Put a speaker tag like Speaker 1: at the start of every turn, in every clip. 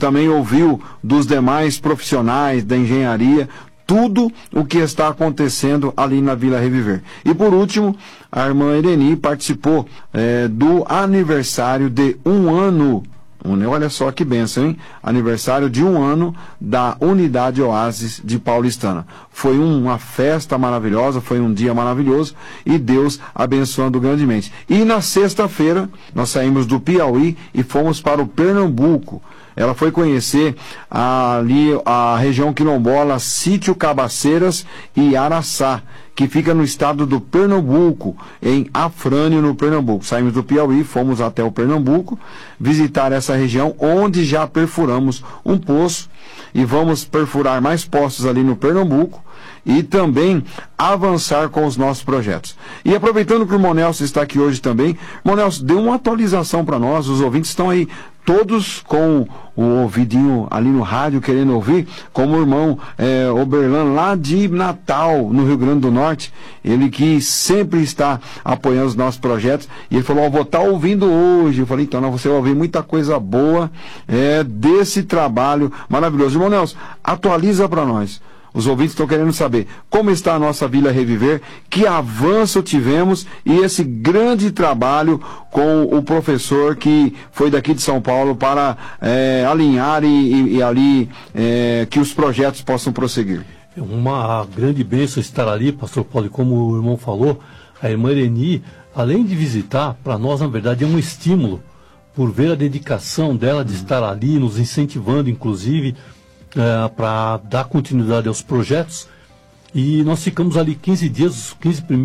Speaker 1: também ouviu dos demais profissionais da engenharia, tudo o que está acontecendo ali na Vila Reviver. E por último, a irmã Ireni participou do aniversário de 1 ano. Olha só que bênção, hein? Aniversário de 1 ano da Unidade Oásis de Paulistana. Foi uma festa maravilhosa, foi um dia maravilhoso e Deus abençoando grandemente. E na sexta-feira, nós saímos do Piauí e fomos para o Pernambuco. Ela foi conhecer ali a região quilombola Sítio Cabaceiras e Araçá, que fica no estado do Pernambuco, em Afrânio, no Pernambuco. Saímos do Piauí, fomos até o Pernambuco, visitar essa região, onde já perfuramos um poço, e vamos perfurar mais poços ali no Pernambuco, e também avançar com os nossos projetos. E aproveitando que o irmão Nelson está aqui hoje também, irmão Nelson, dê uma atualização para nós, os ouvintes estão aí todos com o ouvidinho ali no rádio querendo ouvir, como o irmão Oberlan lá de Natal, no Rio Grande do Norte, ele que sempre está apoiando os nossos projetos, e ele falou, vou estar ouvindo hoje. Eu falei, então você vai ouvir muita coisa boa desse trabalho maravilhoso. Irmão Nelson, atualiza para nós. Os ouvintes estão querendo saber como está a nossa Vila Reviver, que avanço tivemos e esse grande trabalho com o professor que foi daqui de São Paulo para alinhar e ali que os projetos possam prosseguir.
Speaker 2: É uma grande bênção estar ali, pastor Paulo, e como o irmão falou, a irmã Ireni, além de visitar, para nós, na verdade, é um estímulo por ver a dedicação dela de estar ali, nos incentivando, inclusive, para dar continuidade aos projetos. E nós ficamos ali 15 dias,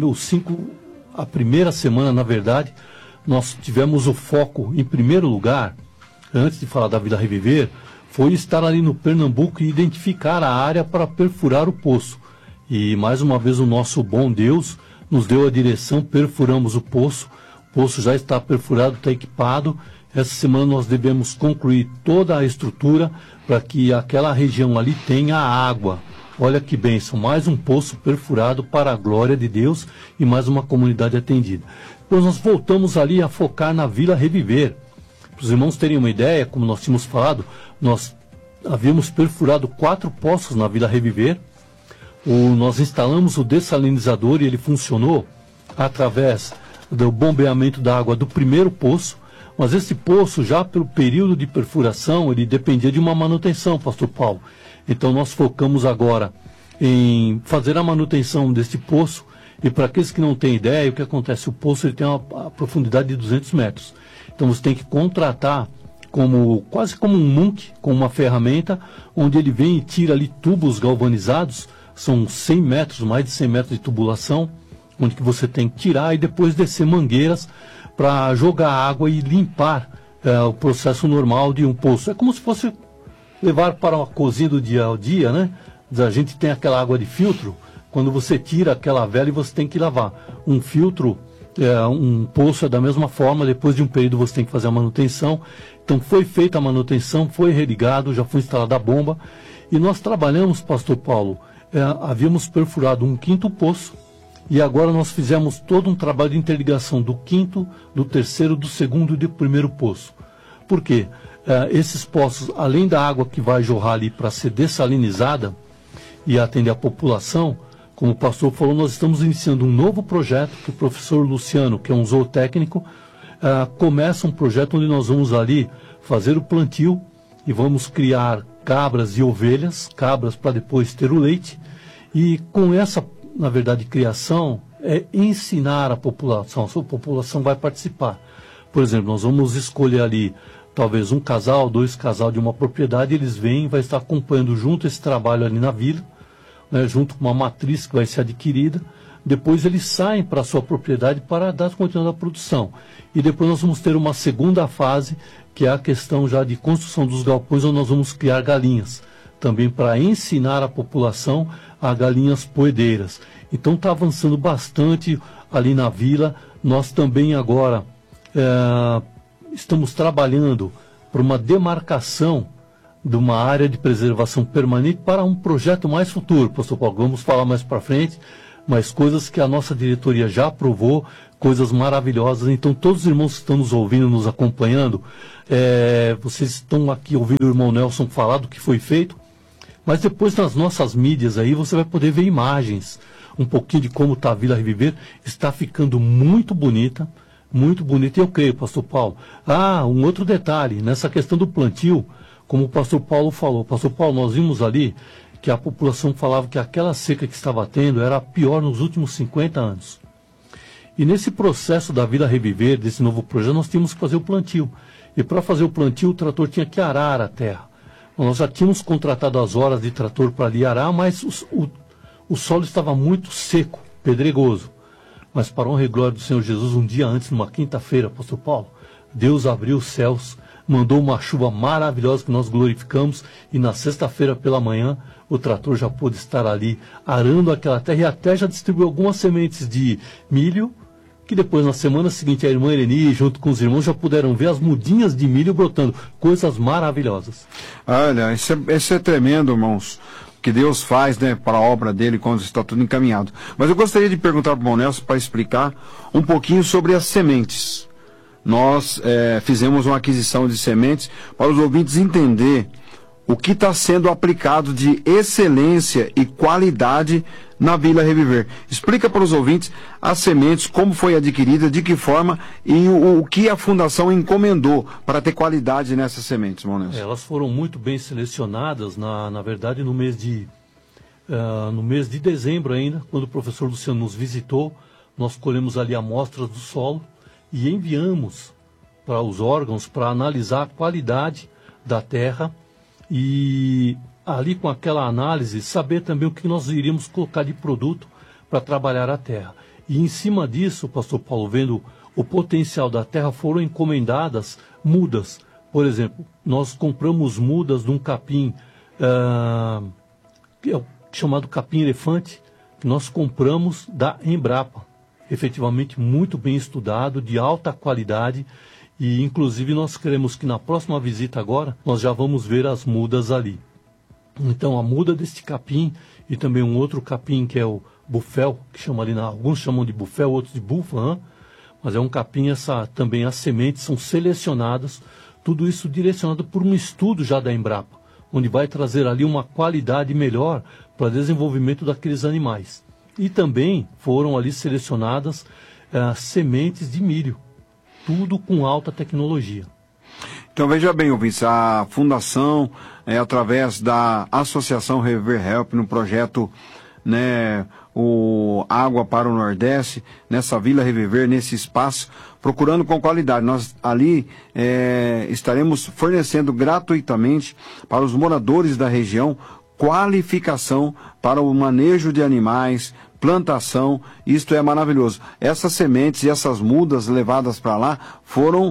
Speaker 2: a primeira semana, na verdade, nós tivemos o foco, em primeiro lugar, antes de falar da Vila Reviver, foi estar ali no Pernambuco e identificar a área para perfurar o poço. E mais uma vez o nosso bom Deus nos deu a direção, perfuramos o poço já está perfurado, está equipado. Essa semana nós devemos concluir toda a estrutura para que aquela região ali tenha água. Olha que bênção, mais um poço perfurado para a glória de Deus e mais uma comunidade atendida. Depois nós voltamos ali a focar na Vila Reviver. Para os irmãos terem uma ideia, como nós tínhamos falado, nós havíamos perfurado 4 poços na Vila Reviver. Nós instalamos o dessalinizador e ele funcionou através do bombeamento da água do primeiro poço. Mas esse poço, já pelo período de perfuração, ele dependia de uma manutenção, pastor Paulo. Então nós focamos agora em fazer a manutenção desse poço. E para aqueles que não têm ideia, o que acontece? O poço ele tem uma profundidade de 200 metros. Então você tem que contratar quase como um muque, com uma ferramenta, onde ele vem e tira ali tubos galvanizados. São 100 metros, mais de 100 metros de tubulação, onde que você tem que tirar e depois descer mangueiras para jogar água e limpar o processo normal de um poço. É como se fosse levar para uma cozinha do dia a dia, né? A gente tem aquela água de filtro, quando você tira aquela vela e você tem que lavar. Um filtro, um poço é da mesma forma, depois de um período você tem que fazer a manutenção. Então foi feita a manutenção, foi religado, já foi instalada a bomba. E nós trabalhamos, pastor Paulo, havíamos perfurado um 5º poço, e agora nós fizemos todo um trabalho de interligação do 5º, do 3º, do 2º e do 1º poço. Por quê? Esses poços, além da água que vai jorrar ali para ser dessalinizada e atender a população, como o pastor falou, nós estamos iniciando um novo projeto que o professor Luciano, que é um zootécnico, começa um projeto onde nós vamos ali fazer o plantio e vamos criar cabras e ovelhas, cabras para depois ter o leite, e com essa, na verdade, criação, ensinar a população vai participar. Por exemplo, nós vamos escolher ali, talvez 1 casal, 2 casal de uma propriedade, eles vêm, vai estar acompanhando junto esse trabalho ali na vila, né, junto com uma matriz que vai ser adquirida. Depois eles saem para a sua propriedade para dar continuidade à produção. E depois nós vamos ter uma segunda fase, que é a questão já de construção dos galpões, onde nós vamos criar galinhas, também para ensinar a população a galinhas poedeiras. Então está avançando bastante ali na vila. Nós também agora estamos trabalhando por uma demarcação de uma área de preservação permanente para um projeto mais futuro, pastor Paulo. Vamos falar mais para frente, mas coisas que a nossa diretoria já aprovou, coisas maravilhosas. Então, todos os irmãos que estão nos ouvindo, nos acompanhando, vocês estão aqui ouvindo o irmão Nelson falar do que foi feito, mas depois nas nossas mídias aí você vai poder ver imagens, um pouquinho de como está a Vila Reviver. Está ficando muito bonita, e eu creio, pastor Paulo. Um outro detalhe, nessa questão do plantio, como o pastor Paulo falou. Pastor Paulo, nós vimos ali que a população falava que aquela seca que estava tendo era a pior nos últimos 50 anos. E nesse processo da Vila Reviver, desse novo projeto, nós tínhamos que fazer o plantio. E para fazer o plantio, o trator tinha que arar a terra. Nós já tínhamos contratado as horas de trator para ali arar, mas o solo estava muito seco, pedregoso. Mas para honra e glória do Senhor Jesus, um dia antes, numa quinta-feira, pastor Paulo, Deus abriu os céus, mandou uma chuva maravilhosa que nós glorificamos, e na sexta-feira pela manhã, o trator já pôde estar ali arando aquela terra, e até já distribuiu algumas sementes de milho, que depois, na semana seguinte, a irmã Ireni, junto com os irmãos, já puderam ver as mudinhas de milho brotando. Coisas maravilhosas.
Speaker 1: Olha, isso é tremendo, irmãos, que Deus faz, né, para a obra dele quando está tudo encaminhado. Mas eu gostaria de perguntar para o irmão Nelson para explicar um pouquinho sobre as sementes. Nós fizemos uma aquisição de sementes para os ouvintes entender o que está sendo aplicado de excelência e qualidade na Vila Reviver. Explica para os ouvintes as sementes, como foi adquirida, de que forma e o que a Fundação encomendou para ter qualidade nessas sementes, irmão Nelson.
Speaker 2: Elas foram muito bem selecionadas, na verdade, no mês de dezembro ainda, quando o professor Luciano nos visitou. Nós colhemos ali amostras do solo e enviamos para os órgãos para analisar a qualidade da terra e ali com aquela análise saber também o que nós iríamos colocar de produto para trabalhar a terra. E em cima disso, pastor Paulo, vendo o potencial da terra, foram encomendadas mudas. Por exemplo, nós compramos mudas de um capim chamado capim elefante, que nós compramos da Embrapa. Efetivamente muito bem estudado, de alta qualidade, e inclusive nós queremos que na próxima visita agora, nós já vamos ver as mudas ali. Então a muda deste capim e também um outro capim que é o bufel, que chama ali, alguns chamam de bufel, outros de bufa, mas é um capim, também as sementes são selecionadas, tudo isso direcionado por um estudo já da Embrapa, onde vai trazer ali uma qualidade melhor para o desenvolvimento daqueles animais. E também foram ali selecionadas sementes de milho, tudo com alta tecnologia.
Speaker 1: Então veja bem, ouvintes, a Fundação, através da Associação Reviver Help, no projeto, né, o Água para o Nordeste, nessa Vila Reviver, nesse espaço, procurando com qualidade. Nós ali estaremos fornecendo gratuitamente para os moradores da região qualificação para o manejo de animais, plantação. Isto é maravilhoso. Essas sementes e essas mudas levadas para lá foram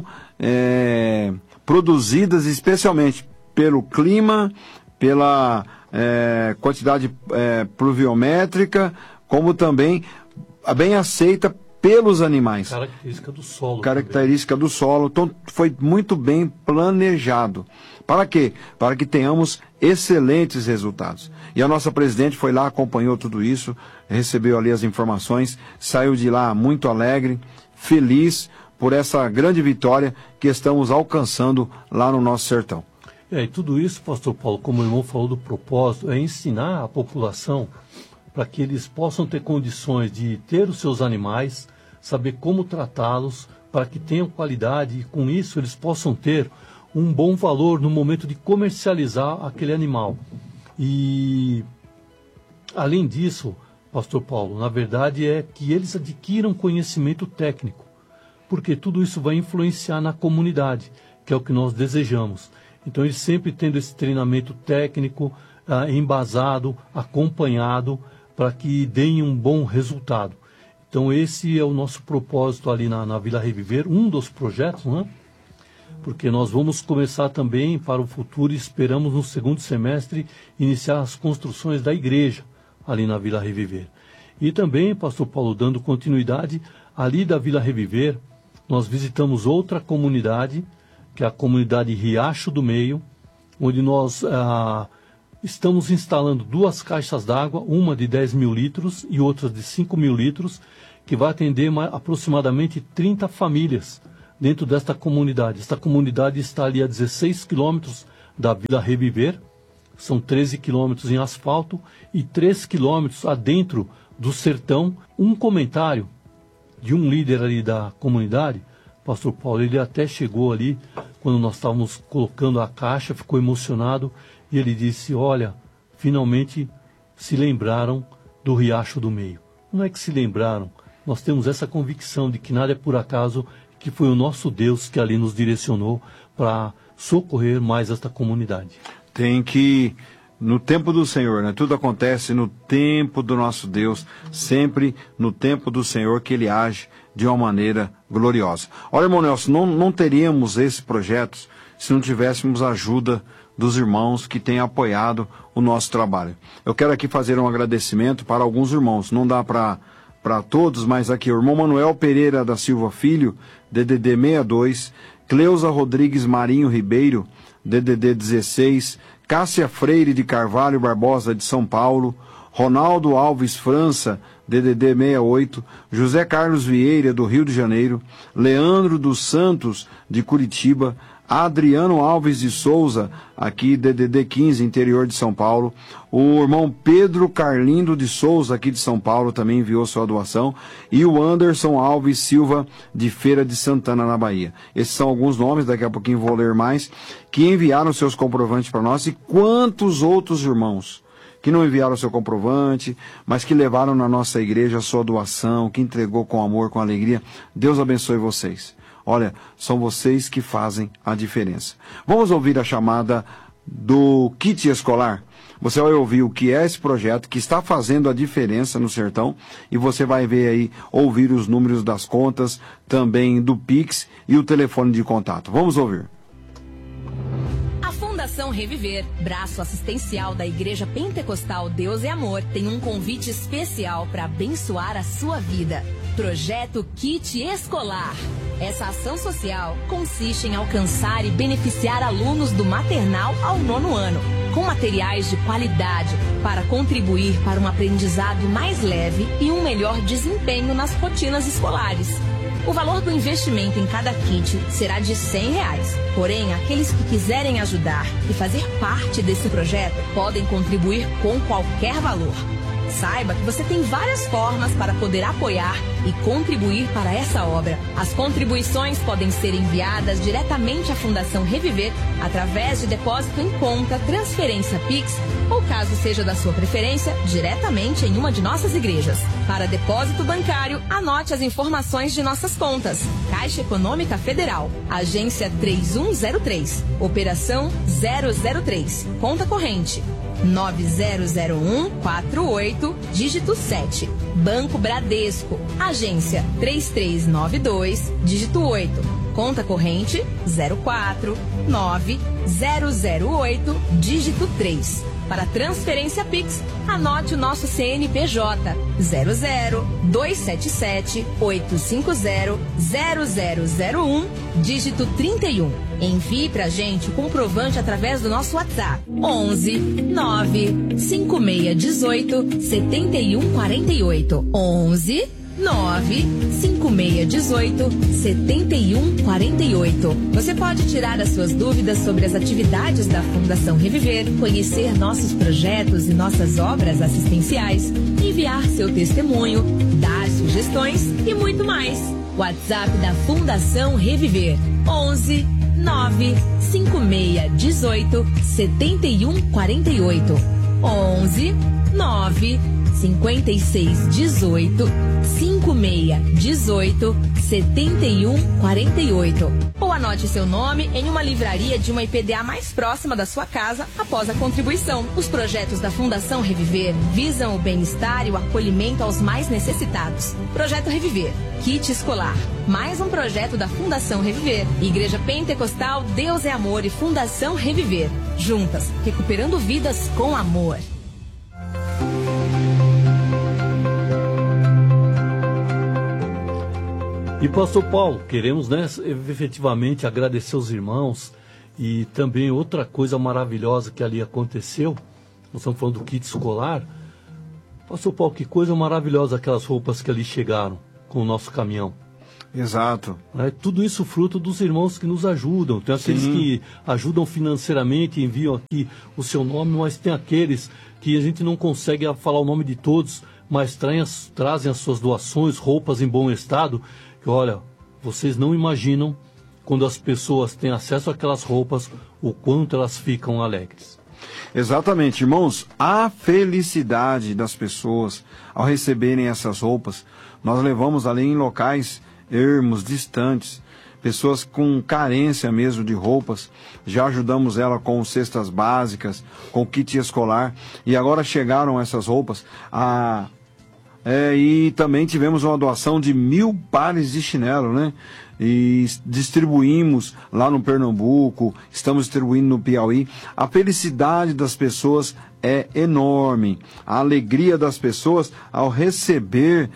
Speaker 1: produzidas especialmente pelo clima, pela quantidade pluviométrica, como também bem aceita pelos animais.
Speaker 2: Característica do solo.
Speaker 1: Característica do solo. Então foi muito bem planejado. Para quê? Para que tenhamos excelentes resultados. E a nossa presidente foi lá, acompanhou tudo isso, recebeu ali as informações, saiu de lá muito alegre, feliz por essa grande vitória que estamos alcançando lá no nosso sertão.
Speaker 2: E tudo isso, pastor Paulo, como o irmão falou do propósito, é ensinar a população para que eles possam ter condições de ter os seus animais, saber como tratá-los, para que tenham qualidade e com isso eles possam ter um bom valor no momento de comercializar aquele animal. E, além disso, pastor Paulo, na verdade é que eles adquiram conhecimento técnico, porque tudo isso vai influenciar na comunidade, que é o que nós desejamos. Então, eles sempre tendo esse treinamento técnico, embasado, acompanhado, para que deem um bom resultado. Então, esse é o nosso propósito ali na Vila Reviver, um dos projetos, né? Porque nós vamos começar também para o futuro e esperamos no segundo semestre iniciar as construções da igreja ali na Vila Reviver. E também, pastor Paulo, dando continuidade, ali da Vila Reviver, nós visitamos outra comunidade, que é a comunidade Riacho do Meio, onde nós estamos instalando 2 caixas d'água, uma de 10 mil litros e outra de 5 mil litros, que vai atender aproximadamente 30 famílias dentro desta comunidade. Esta comunidade está ali a 16 quilômetros da Vila Reviver, são 13 quilômetros em asfalto e 3 quilômetros adentro do sertão. Um comentário de um líder ali da comunidade, pastor Paulo, ele até chegou ali, quando nós estávamos colocando a caixa, ficou emocionado, e ele disse, olha, finalmente se lembraram do Riacho do Meio. Não é que se lembraram, nós temos essa convicção de que nada é por acaso, que foi o nosso Deus que ali nos direcionou para socorrer mais esta comunidade.
Speaker 1: Tem que, no tempo do Senhor, né? Tudo acontece no tempo do nosso Deus, sempre no tempo do Senhor que Ele age de uma maneira gloriosa. Olha, irmão Nelson, não teríamos esses projetos se não tivéssemos a ajuda dos irmãos que têm apoiado o nosso trabalho. Eu quero aqui fazer um agradecimento para alguns irmãos, não dá para todos, mas aqui o irmão Manuel Pereira da Silva Filho, DDD 62, Cleusa Rodrigues Marinho Ribeiro, DDD 16, Cássia Freire de Carvalho Barbosa de São Paulo, Ronaldo Alves França, DDD 68, José Carlos Vieira do Rio de Janeiro, Leandro dos Santos de Curitiba, Adriano Alves de Souza, aqui DDD 15, interior de São Paulo. O irmão Pedro Carlindo de Souza, aqui de São Paulo, também enviou sua doação. E o Anderson Alves Silva, de Feira de Santana, na Bahia. Esses são alguns nomes, daqui a pouquinho vou ler mais, que enviaram seus comprovantes para nós. E quantos outros irmãos que não enviaram seu comprovante, mas que levaram na nossa igreja a sua doação, que entregou com amor, com alegria. Deus abençoe vocês. Olha, são vocês que fazem a diferença. Vamos ouvir a chamada do kit escolar. Você vai ouvir o que é esse projeto que está fazendo a diferença no sertão e você vai ver aí, ouvir os números das contas, também do Pix e o telefone de contato. Vamos ouvir.
Speaker 3: Fundação Reviver, braço assistencial da Igreja Pentecostal Deus é Amor, tem um convite especial para abençoar a sua vida. Projeto Kit Escolar. Essa ação social consiste em alcançar e beneficiar alunos do maternal ao 9º ano, com materiais de qualidade para contribuir para um aprendizado mais leve e um melhor desempenho nas rotinas escolares. O valor do investimento em cada kit será de R$100. Porém, aqueles que quiserem ajudar e fazer parte desse projeto podem contribuir com qualquer valor. Saiba que você tem várias formas para poder apoiar e contribuir para essa obra. As contribuições podem ser enviadas diretamente à Fundação Reviver através de depósito em conta, transferência Pix ou, caso seja da sua preferência, diretamente em uma de nossas igrejas. Para depósito bancário, anote as informações de nossas contas. Caixa Econômica Federal, Agência 3103, Operação 003, Conta Corrente 900148, dígito 7. Banco Bradesco, Agência 3392, dígito 8. Conta corrente 04908, dígito 3. Para transferência Pix, anote o nosso CNPJ 00277-850-0001, dígito 31. Envie pra gente o comprovante através do nosso WhatsApp 11 9 5618 7148 11 95618 7148. Você pode tirar as suas dúvidas sobre as atividades da Fundação Reviver, conhecer nossos projetos e nossas obras assistenciais, enviar seu testemunho, dar sugestões e muito mais. WhatsApp da Fundação Reviver 11 95618 7148 11 9 5618 5618 7148. Ou anote seu nome em uma livraria de uma IPDA mais próxima da sua casa após a contribuição. Os projetos da Fundação Reviver visam o bem-estar e o acolhimento aos mais necessitados. Projeto Reviver, Kit Escolar. Mais um projeto da Fundação Reviver. Igreja Pentecostal Deus é Amor e Fundação Reviver. Juntas, recuperando vidas com amor.
Speaker 2: E pastor Paulo, queremos efetivamente agradecer os irmãos e também outra coisa maravilhosa que ali aconteceu, nós estamos falando do kit escolar. Pastor Paulo, que coisa maravilhosa aquelas roupas que ali chegaram. com o nosso caminhão.
Speaker 1: Exato.
Speaker 2: Tudo isso fruto dos irmãos que nos ajudam. Tem aqueles que ajudam financeiramente, enviam aqui o seu nome, mas tem aqueles que a gente não consegue falar o nome de todos, mas trazem as suas doações, roupas em bom estado, que olha, vocês não imaginam, quando as pessoas têm acesso àquelas roupas, o quanto elas ficam alegres.
Speaker 1: Exatamente, irmãos, a felicidade das pessoas ao receberem essas roupas, nós levamos ali em locais ermos, distantes, pessoas com carência mesmo de roupas, já ajudamos ela com cestas básicas, com kit escolar, e agora chegaram essas roupas e também tivemos uma doação de 1.000 pares de chinelo, né? E distribuímos lá no Pernambuco, estamos distribuindo no Piauí. A felicidade das pessoas é enorme, a alegria das pessoas ao receber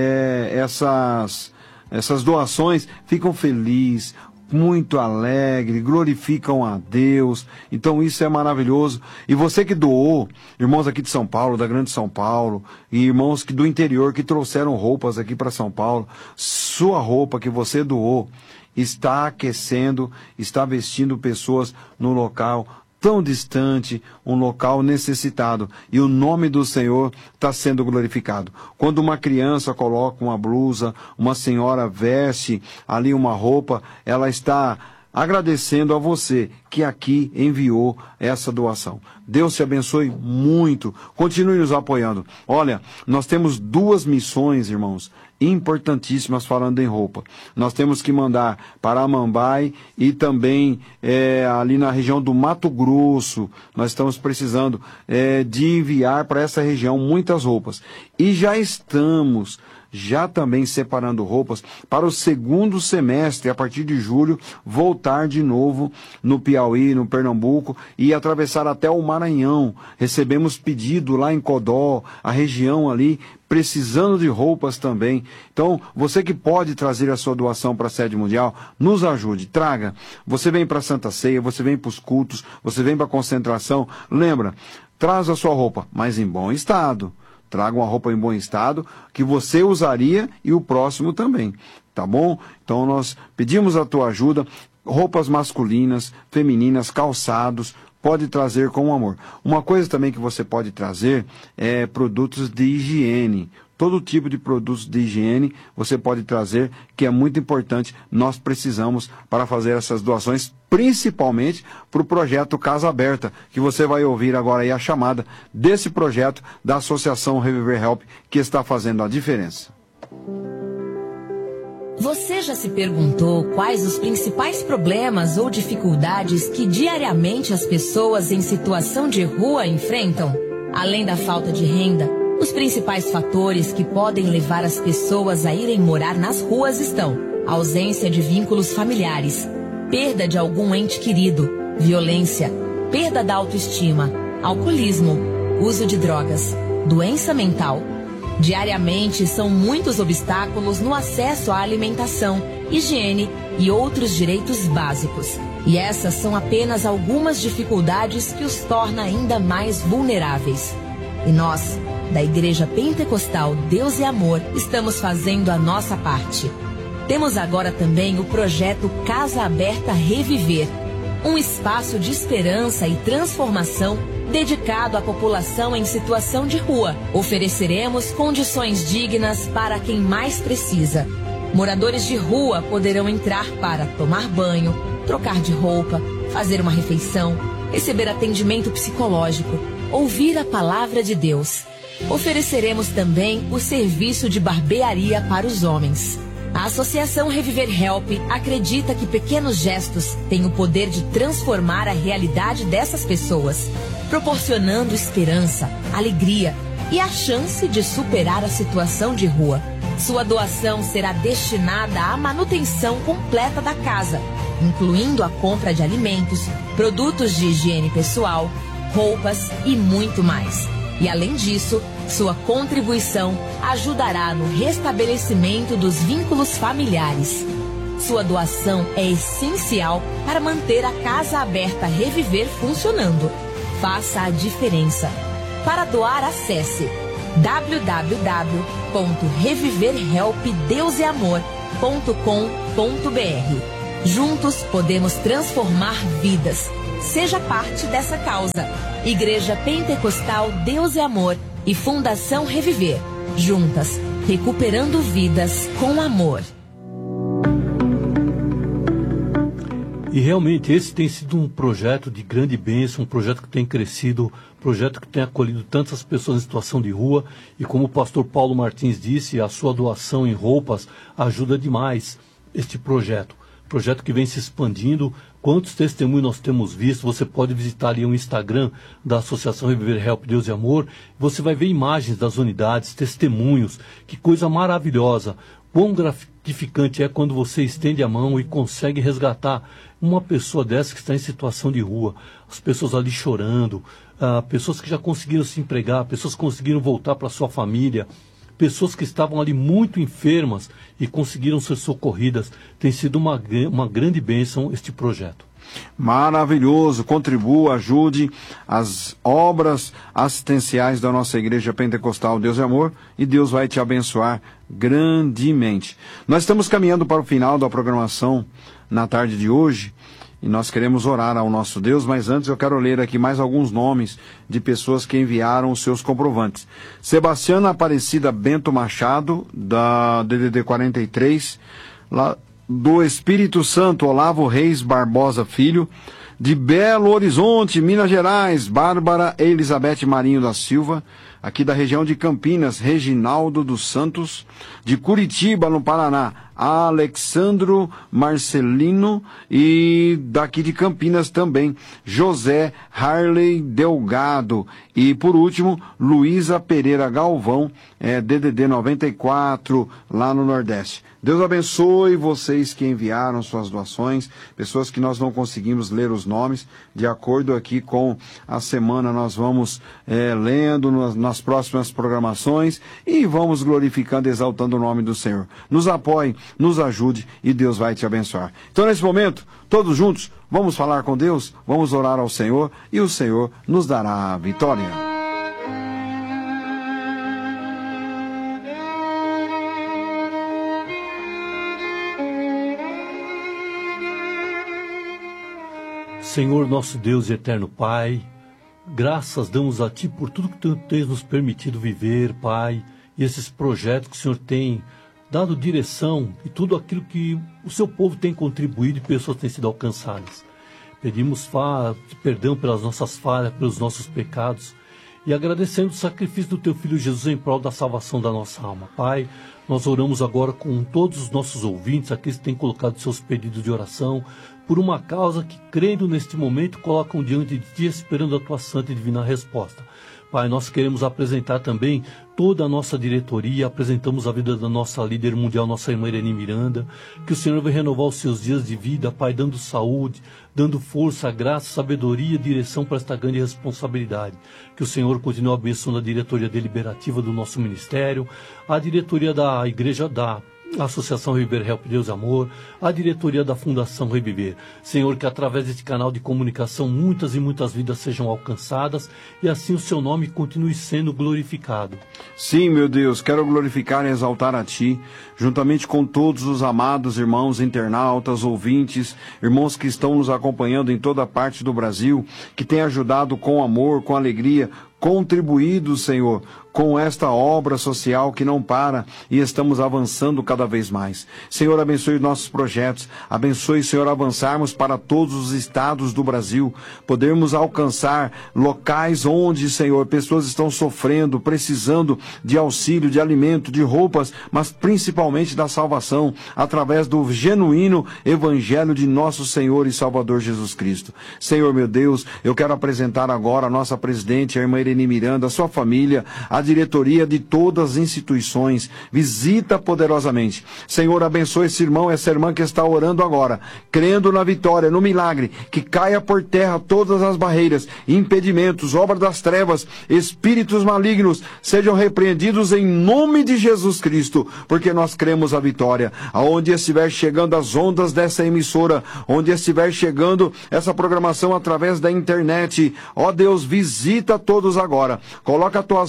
Speaker 1: essas doações, ficam felizes, muito alegres, glorificam a Deus. Então isso é maravilhoso. E você que doou, irmãos aqui de São Paulo, da Grande São Paulo, e irmãos do interior que trouxeram roupas aqui para São Paulo, sua roupa que você doou está aquecendo, está vestindo pessoas no local tão distante, um local necessitado, e o nome do Senhor está sendo glorificado. Quando uma criança coloca uma blusa, uma senhora veste ali uma roupa, ela está agradecendo a você que aqui enviou essa doação. Deus te abençoe muito. Continue nos apoiando. Olha, nós temos 2 missões, irmãos, importantíssimas falando em roupa. Nós temos que mandar para Amambai e também ali na região do Mato Grosso. Nós estamos precisando de enviar para essa região muitas roupas. E já estamos também separando roupas para o 2º semestre, a partir de julho, voltar de novo no Piauí, no Pernambuco, e atravessar até o Maranhão. Recebemos pedido lá em Codó, a região ali, precisando de roupas também. Então, você que pode trazer a sua doação para a sede mundial, nos ajude, traga. Você vem para a Santa Ceia, você vem para os cultos, você vem para a concentração. Lembra, traz a sua roupa, mas em bom estado. Traga uma roupa em bom estado, que você usaria e o próximo também, tá bom? Então nós pedimos a tua ajuda, roupas masculinas, femininas, calçados, pode trazer com amor. Uma coisa também que você pode trazer é produtos de higiene. Todo tipo de produtos de higiene você pode trazer, que é muito importante, nós precisamos para fazer essas doações, principalmente para o projeto Casa Aberta, que você vai ouvir agora aí a chamada desse projeto da Associação Reviver Help, que está fazendo a diferença.
Speaker 3: Você já se perguntou quais os principais problemas ou dificuldades que diariamente as pessoas em situação de rua enfrentam? Além da falta de renda, os principais fatores que podem levar as pessoas a irem morar nas ruas estão: ausência de vínculos familiares, perda de algum ente querido, violência, perda da autoestima, alcoolismo, uso de drogas, doença mental. Diariamente são muitos obstáculos no acesso à alimentação, higiene e outros direitos básicos. E essas são apenas algumas dificuldades que os torna ainda mais vulneráveis. E nós, da Igreja Pentecostal Deus e Amor, estamos fazendo a nossa parte. Temos agora também o projeto Casa Aberta Reviver, um espaço de esperança e transformação dedicado à população em situação de rua. Ofereceremos condições dignas para quem mais precisa. Moradores de rua poderão entrar para tomar banho, trocar de roupa, fazer uma refeição, receber atendimento psicológico, ouvir a palavra de Deus. Ofereceremos também o serviço de barbearia para os homens. A Associação Reviver Help acredita que pequenos gestos têm o poder de transformar a realidade dessas pessoas, proporcionando esperança, alegria e a chance de superar a situação de rua. Sua doação será destinada à manutenção completa da casa, incluindo a compra de alimentos, produtos de higiene pessoal, roupas e muito mais. E além disso, sua contribuição ajudará no restabelecimento dos vínculos familiares. Sua doação é essencial para manter a Casa Aberta Reviver funcionando. Faça a diferença. Para doar, acesse www.reviverhelpdeuseamor.com.br. Juntos podemos transformar vidas. Seja parte dessa causa. Igreja Pentecostal Deus e Amor e Fundação Reviver. Juntas, recuperando vidas com amor.
Speaker 2: E realmente esse tem sido um projeto de grande bênção, um projeto que tem crescido, um projeto que tem acolhido tantas pessoas em situação de rua. E como o pastor Paulo Martins disse, a sua doação em roupas ajuda demais este projeto. Projeto que vem se expandindo. Quantos testemunhos nós temos visto? Você pode visitar ali o Instagram da Associação Reviver Help Deus e Amor. Você vai ver imagens das unidades, testemunhos. Que coisa maravilhosa. Quão gratificante é quando você estende a mão e consegue resgatar uma pessoa dessa que está em situação de rua. As pessoas ali chorando, pessoas que já conseguiram se empregar, pessoas que conseguiram voltar para sua família, pessoas que estavam ali muito enfermas e conseguiram ser socorridas. Tem sido uma grande bênção este projeto.
Speaker 1: Maravilhoso, contribua, ajude as obras assistenciais da nossa Igreja Pentecostal Deus e Amor e Deus vai te abençoar grandemente. Nós estamos caminhando para o final da programação na tarde de hoje e nós queremos orar ao nosso Deus, mas antes eu quero ler aqui mais alguns nomes de pessoas que enviaram os seus comprovantes. Sebastiana Aparecida Bento Machado, da DDD 43, lá do Espírito Santo, Olavo Reis Barbosa Filho, de Belo Horizonte, Minas Gerais, Bárbara Elizabeth Marinho da Silva, aqui da região de Campinas, Reginaldo dos Santos, de Curitiba, no Paraná, Alexandro Marcelino, e daqui de Campinas também, José Harley Delgado, e por último, Luísa Pereira Galvão, DDD 94, lá no Nordeste. Deus abençoe vocês que enviaram suas doações, pessoas que nós não conseguimos ler os nomes, de acordo aqui com a semana nós vamos lendo nas próximas programações e vamos glorificando, exaltando o nome do Senhor. Nos apoie, nos ajude e Deus vai te abençoar. Então nesse momento, todos juntos, vamos falar com Deus, vamos orar ao Senhor e o Senhor nos dará a vitória.
Speaker 2: Senhor nosso Deus e eterno Pai, graças damos a Ti por tudo que Tu tens nos permitido viver, Pai, e esses projetos que o Senhor tem dado direção e tudo aquilo que o Seu povo tem contribuído e pessoas têm sido alcançadas. Pedimos perdão pelas nossas falhas, pelos nossos pecados e agradecendo o sacrifício do Teu Filho Jesus em prol da salvação da nossa alma. Pai, nós oramos agora com todos os nossos ouvintes, aqueles que têm colocado seus pedidos de oração, por uma causa que, crendo neste momento, colocam diante de Ti, esperando a Tua santa e divina resposta. Pai, nós queremos apresentar também toda a nossa diretoria, apresentamos a vida da nossa líder mundial, nossa irmã Irene Miranda, que o Senhor vai renovar os seus dias de vida, Pai, dando saúde, dando força, graça, sabedoria e direção para esta grande responsabilidade. Que o Senhor continue abençoando a diretoria deliberativa do nosso ministério, a diretoria da igreja da Associação Reviver Help Deus e Amor, a diretoria da Fundação Reviver. Senhor, que através deste canal de comunicação muitas e muitas vidas sejam alcançadas e assim o Seu nome continue sendo glorificado.
Speaker 1: Sim, meu Deus, quero glorificar e exaltar a Ti, juntamente com todos os amados irmãos internautas, ouvintes, irmãos que estão nos acompanhando em toda parte do Brasil, que têm ajudado com amor, com alegria, contribuído, Senhor, com esta obra social que não para e estamos avançando cada vez mais. Senhor, abençoe nossos projetos, abençoe, Senhor, avançarmos para todos os estados do Brasil, podermos alcançar locais onde, Senhor, pessoas estão sofrendo, precisando de auxílio, de alimento, de roupas, mas principalmente da salvação, através do genuíno Evangelho de nosso Senhor e Salvador Jesus Cristo. Senhor, meu Deus, eu quero apresentar agora a nossa presidente, a irmã Irene Miranda, a sua família, a diretoria de todas as instituições. Visita poderosamente. Senhor, abençoe esse irmão, essa irmã que está orando agora, crendo na vitória, no milagre, que caia por terra todas as barreiras, impedimentos, obras das trevas, espíritos malignos, sejam repreendidos em nome de Jesus Cristo, porque nós cremos a vitória. Aonde estiver chegando as ondas dessa emissora, onde estiver chegando essa programação através da internet, ó Deus, visita todos agora. Coloca as tuas mãos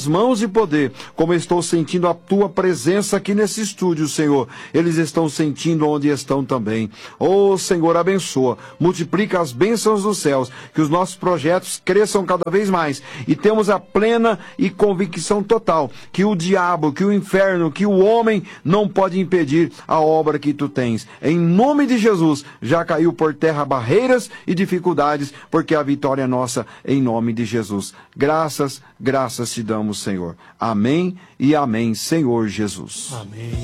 Speaker 1: de poder, como estou sentindo a tua presença aqui nesse estúdio, Senhor. Eles estão sentindo onde estão também. Oh, Senhor, abençoa, multiplica as bênçãos dos céus, que os nossos projetos cresçam cada vez mais e temos a plena e convicção total que o diabo, que o inferno, que o homem não pode impedir a obra que tu tens. Em nome de Jesus, já caiu por terra barreiras e dificuldades, porque a vitória é nossa em nome de Jesus. Graças te damos, Senhor. Amém e amém, Senhor Jesus.
Speaker 2: Amém.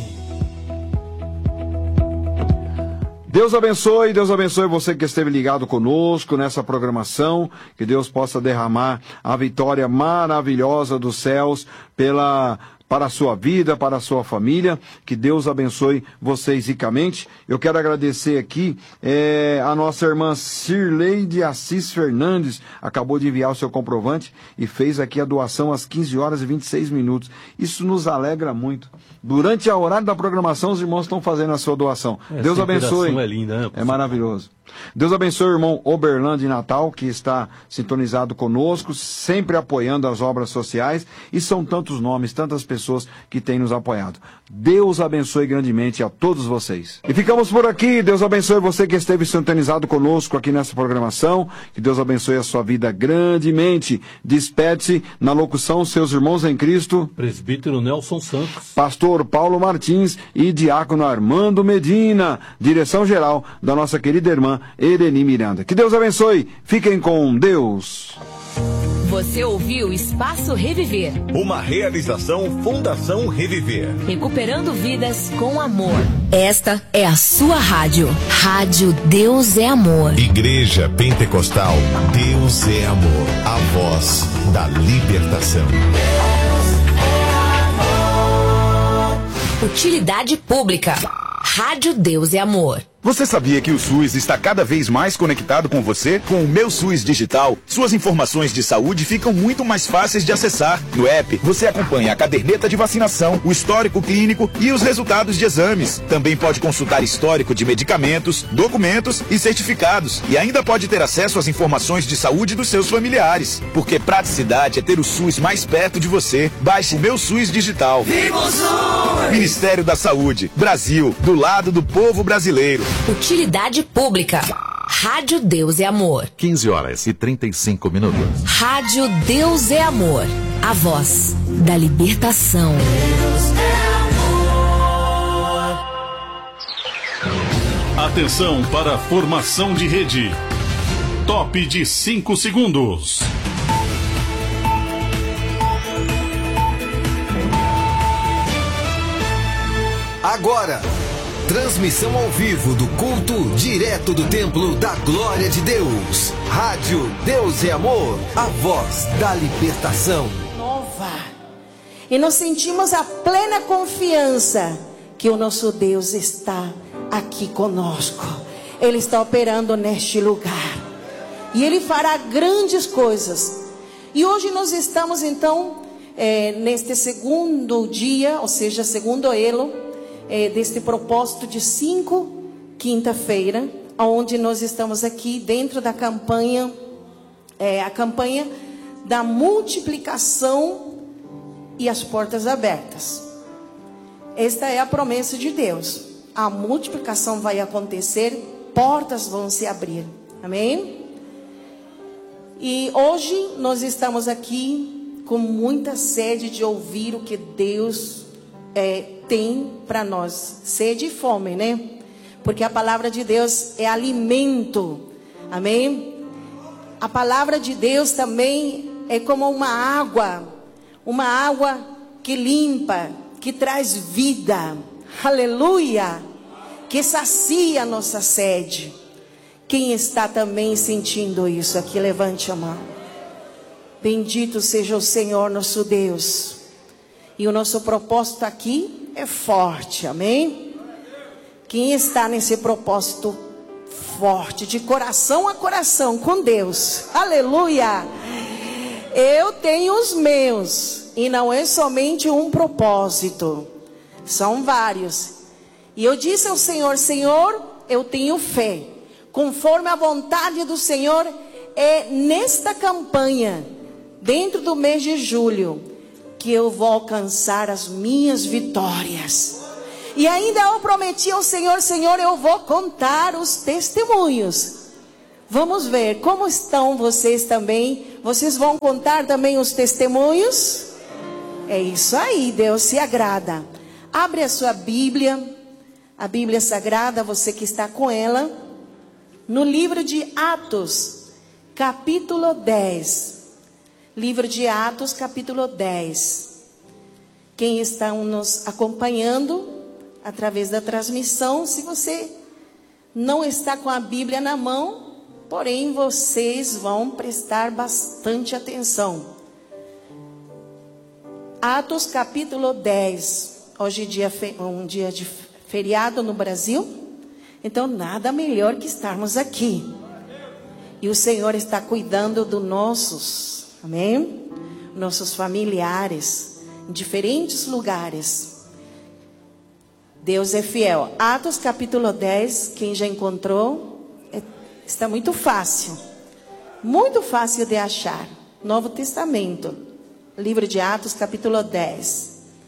Speaker 1: Deus abençoe você que esteve ligado conosco nessa programação, que Deus possa derramar a vitória maravilhosa dos céus para a sua vida, para a sua família, que Deus abençoe vocês ricamente. Eu quero agradecer aqui a nossa irmã Cirlei de Assis Fernandes, acabou de enviar o seu comprovante e fez aqui a doação às 15 horas e 26 minutos. Isso nos alegra muito. Durante a horário da programação, os irmãos estão fazendo a sua doação. Deus abençoe.
Speaker 2: É linda, né?
Speaker 1: É maravilhoso. Deus abençoe o irmão Oberlando de Natal, que está sintonizado conosco, sempre apoiando as obras sociais, e são tantos nomes, tantas pessoas que têm nos apoiado. Deus abençoe grandemente a todos vocês. E ficamos por aqui. Deus abençoe você que esteve sintonizado conosco aqui nessa programação. Que Deus abençoe a sua vida grandemente. Despede-se na locução seus irmãos em Cristo,
Speaker 2: presbítero Nelson Santos,
Speaker 1: pastor Paulo Martins e diácono Armando Medina, direção geral da nossa querida irmã Ereni Miranda. Que Deus abençoe. Fiquem com Deus.
Speaker 3: Você ouviu Espaço Reviver.
Speaker 4: Uma realização Fundação Reviver.
Speaker 3: Recuperando vidas com amor. Esta é a sua rádio. Rádio Deus é Amor.
Speaker 4: Igreja Pentecostal Deus é Amor. A voz da libertação.
Speaker 3: Utilidade pública. Rádio Deus é Amor.
Speaker 5: Você sabia que o SUS está cada vez mais conectado com você? Com o Meu SUS Digital, suas informações de saúde ficam muito mais fáceis de acessar. No app, você acompanha a caderneta de vacinação, o histórico clínico e os resultados de exames. Também pode consultar histórico de medicamentos, documentos e certificados. E ainda pode ter acesso às informações de saúde dos seus familiares. Porque praticidade é ter o SUS mais perto de você. Baixe o Meu SUS Digital.
Speaker 6: Viva o SUS!
Speaker 5: Ministério da Saúde. Brasil, do lado do povo brasileiro.
Speaker 3: Utilidade pública. Rádio Deus é Amor.
Speaker 4: 15 horas e 35 minutos.
Speaker 3: Rádio Deus é Amor. A voz da libertação.
Speaker 6: Deus é amor.
Speaker 7: Atenção para a formação de rede. Top de 5 segundos.
Speaker 8: Agora, transmissão ao vivo do culto direto do Templo da Glória de Deus. Rádio Deus é Amor, a voz da libertação.
Speaker 9: Nova. E nós sentimos a plena confiança que o nosso Deus está aqui conosco. Ele está operando neste lugar. E Ele fará grandes coisas. E hoje nós estamos então, neste segundo dia, ou seja, segundo elo, deste propósito de 5, quinta-feira, onde nós estamos aqui dentro da campanha, a campanha da multiplicação e as portas abertas. Esta é a promessa de Deus. A multiplicação vai acontecer, portas vão se abrir. Amém? E hoje nós estamos aqui com muita sede de ouvir o que Deus tem para nós. Sede e fome, né? Porque a palavra de Deus é alimento. Amém? A palavra de Deus também é como uma água que limpa, que traz vida. Aleluia! Que sacia a nossa sede. Quem está também sentindo isso aqui, levante a mão. Bendito seja o Senhor nosso Deus. E o nosso propósito aqui é forte, amém? Quem está nesse propósito forte, de coração a coração com Deus, aleluia! Eu tenho os meus, e não é somente um propósito, são vários. E eu disse ao Senhor: Senhor, eu tenho fé, conforme a vontade do Senhor, nesta campanha, dentro do mês de julho, que eu vou alcançar as minhas vitórias. E ainda eu prometi ao Senhor: Senhor, eu vou contar os testemunhos. Vamos ver como estão vocês também. Vocês vão contar também os testemunhos? É isso aí, Deus se agrada. Abre a sua Bíblia, a Bíblia Sagrada, você que está com ela, no livro de Atos, capítulo 10. Livro de Atos, capítulo 10. Quem está nos acompanhando através da transmissão, se você não está com a Bíblia na mão, porém vocês vão prestar bastante atenção. Atos capítulo 10. Hoje é um dia de feriado no Brasil, então nada melhor que estarmos aqui. E o Senhor está cuidando dos nossos, amém? Nossos familiares, em diferentes lugares. Deus é fiel. Atos capítulo 10, quem já encontrou, está muito fácil de achar. Novo Testamento, livro de Atos capítulo 10.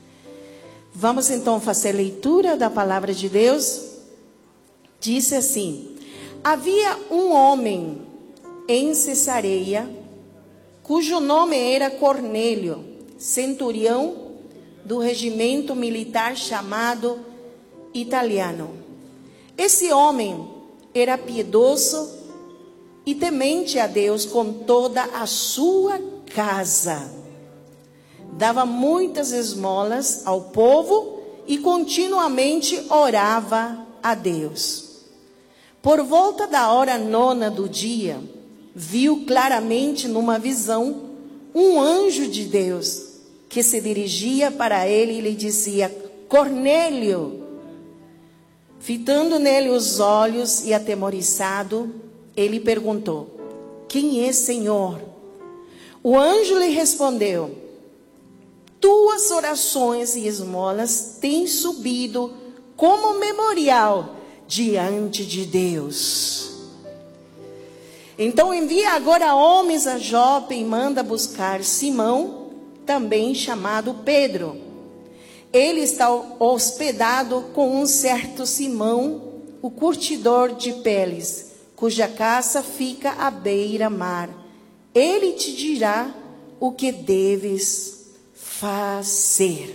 Speaker 9: Vamos então fazer leitura da palavra de Deus. Disse assim: havia um homem em Cesareia, cujo nome era Cornélio, centurião do regimento militar chamado Italiano. Esse homem era piedoso e temente a Deus com toda a sua casa. Dava muitas esmolas ao povo e continuamente orava a Deus. Por volta da hora 9 do dia, viu claramente numa visão um anjo de Deus que se dirigia para ele e lhe dizia: Cornélio. Fitando nele os olhos e atemorizado, ele perguntou: quem é, Senhor? O anjo lhe respondeu: tuas orações e esmolas têm subido como memorial diante de Deus. Então envia agora homens a Jope e manda buscar Simão, também chamado Pedro. Ele está hospedado com um certo Simão, o curtidor de peles, cuja casa fica à beira-mar. Ele te dirá o que deves fazer.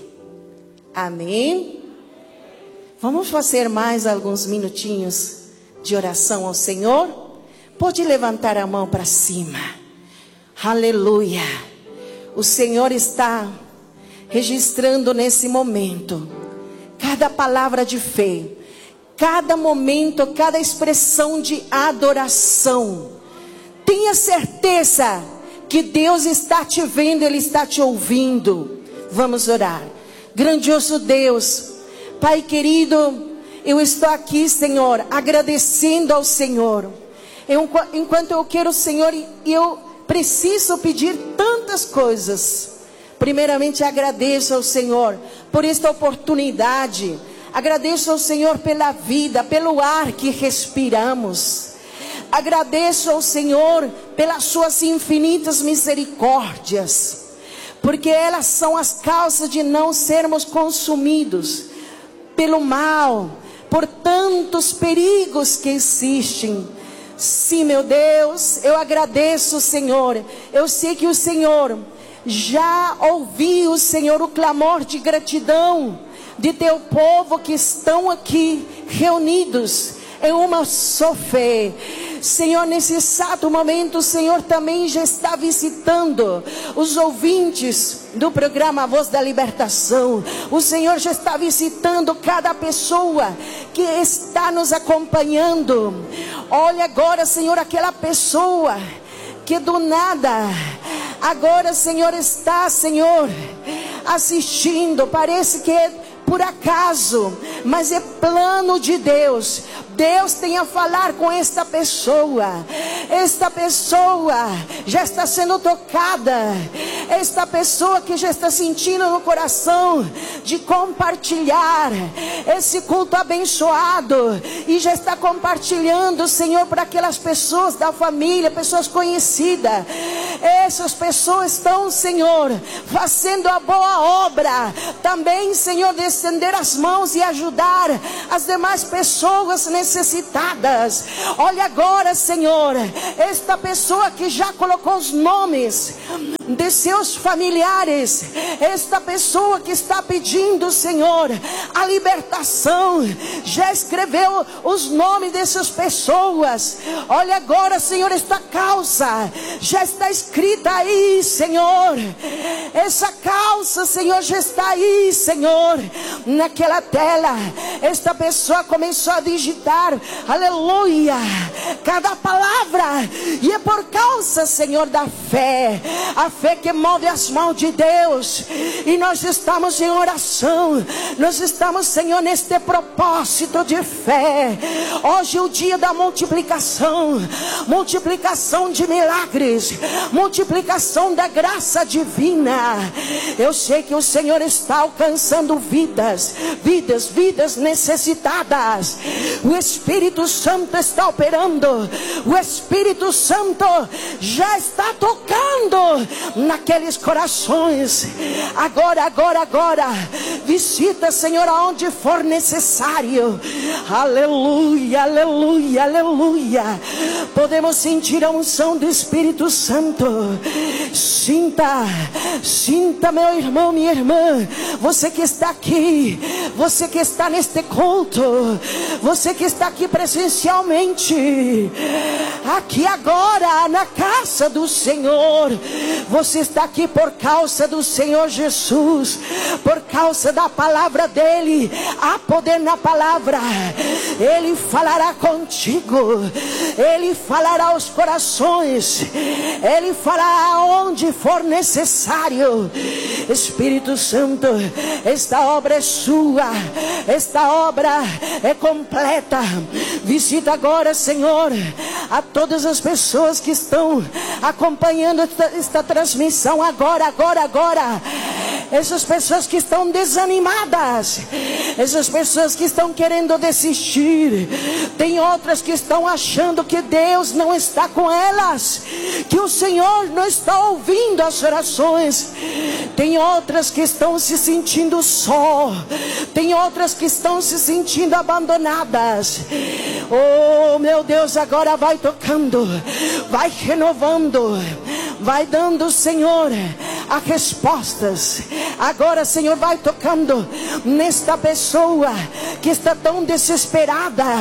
Speaker 9: Amém? Vamos fazer mais alguns minutinhos de oração ao Senhor? Pode levantar a mão para cima. Aleluia. O Senhor está registrando nesse momento cada palavra de fé, cada momento, cada expressão de adoração. Tenha certeza que Deus está te vendo, Ele está te ouvindo. Vamos orar. Grandioso Deus, Pai querido, eu estou aqui, Senhor, agradecendo ao Senhor. Enquanto eu quero, Senhor, e eu preciso pedir tantas coisas. Primeiramente agradeço ao Senhor por esta oportunidade. Agradeço ao Senhor pela vida, pelo ar que respiramos. Agradeço ao Senhor pelas suas infinitas misericórdias, porque elas são as causas de não sermos consumidos pelo mal, por tantos perigos que existem. Sim, meu Deus, eu agradeço, Senhor. Eu sei que o Senhor já ouviu, Senhor, o clamor de gratidão de teu povo que estão aqui reunidos em uma só fé. Senhor, nesse exato momento, o Senhor também já está visitando os ouvintes do programa A Voz da Libertação. O Senhor já está visitando cada pessoa que está nos acompanhando. Olha agora, Senhor, aquela pessoa que do nada agora, Senhor, está, Senhor, assistindo. Parece que é por acaso, mas é plano de Deus. Deus tem a falar com esta pessoa. Esta pessoa já está sendo tocada. esta pessoa que já está sentindo no coração de compartilhar esse culto abençoado e já está compartilhando, Senhor, para aquelas pessoas da família, pessoas conhecidas. Essas pessoas estão, Senhor, fazendo a boa obra também, Senhor, de estender as mãos e ajudar as demais pessoas necessitadas. Olha agora, Senhor, esta pessoa que já colocou os nomes de seus familiares, esta pessoa que está pedindo, Senhor, a libertação, já escreveu os nomes dessas pessoas. Olha agora, Senhor, esta causa já está escrita aí, Senhor. Essa causa, Senhor, já está aí, Senhor, naquela tela. Esta pessoa começou a digitar, aleluia, cada palavra, e é por causa, Senhor, da fé, a fé que move as mãos de Deus. E nós estamos em oração, nós estamos, Senhor, neste propósito de fé. Hoje é o dia da multiplicação, multiplicação de milagres, multiplicação da graça divina. Eu sei que o Senhor está alcançando vidas necessitadas. O Espírito Santo está operando, o Espírito Santo já está tocando naqueles corações. Agora, visita, Senhor, aonde for necessário. Aleluia, aleluia, aleluia. Podemos sentir a unção do Espírito Santo. Sinta, meu irmão, minha irmã, você que está aqui, você que está neste culto, você que está aqui presencialmente, aqui agora na casa do Senhor. Você está aqui por causa do Senhor Jesus, por causa da palavra dele. Há poder na palavra. Ele falará contigo, ele falará aos corações, ele falará onde for necessário. Espírito Santo, esta obra é sua, esta obra é completa. Visita agora, Senhor, a todas as pessoas que estão acompanhando esta transmissão agora. Essas pessoas que estão desanimadas, essas pessoas que estão querendo desistir. Tem outras que estão achando que Deus não está com elas, que o Senhor não está ouvindo as orações. Tem outras que estão se sentindo só, tem outras que estão se sentindo abandonadas. Oh, meu Deus, agora vai tocando, vai renovando, vai dando, Senhor, as respostas. Agora, Senhor, vai tocando nesta pessoa que está tão desesperada.